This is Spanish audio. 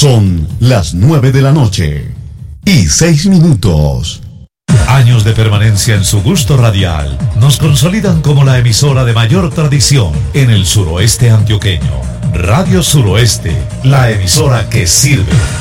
Son las 9 de la noche y 6 minutos. Años de permanencia en su gusto radial nos consolidan como la emisora de mayor tradición en el suroeste antioqueño. Radio Suroeste, la emisora que sirve.